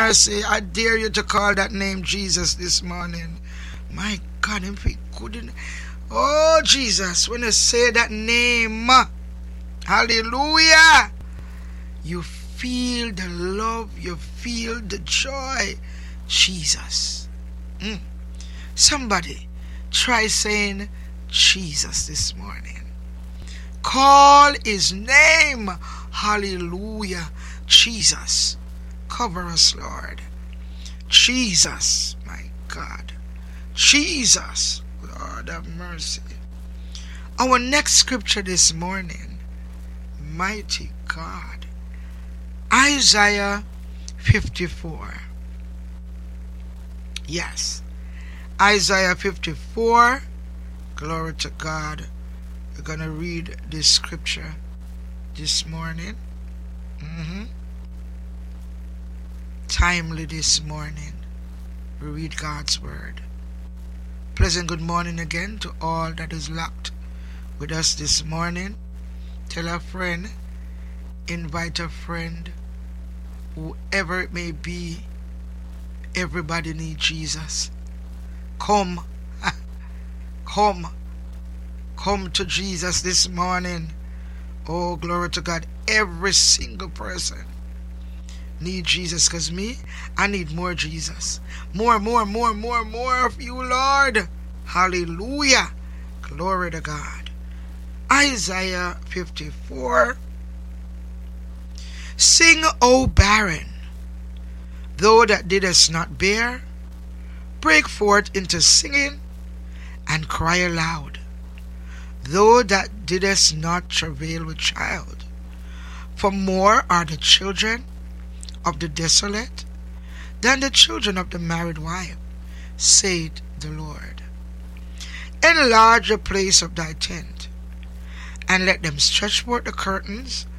mercy. I dare you to call that name Jesus this morning. My God, if we couldn't. Oh, Jesus, when you say that name, hallelujah, you feel the love, you feel the joy. Jesus. Somebody try saying Jesus this morning. Call his name. Hallelujah. Jesus. Cover us, Lord. Jesus, my God. Jesus, Lord have mercy. Our next scripture this morning, mighty God, Isaiah 54. Yes, Isaiah 54. Glory to God. We're going to read this scripture this morning. Timely this morning. We read God's word. Pleasant good morning again to all that is locked with us this morning. Tell a friend, invite a friend, whoever it may be. Everybody needs Jesus. Come to Jesus this morning. Oh, glory to God. Every single person need Jesus, because I need more Jesus. More of you, Lord. Hallelujah. Glory to God. Isaiah 54. Sing, O barren, thou that didst not bear, break forth into singing and cry aloud, thou that didst not travail with child. For more are the children of the desolate than the children of the married wife, saith the Lord. Enlarge the place of thy tent, and let them stretch forth the curtains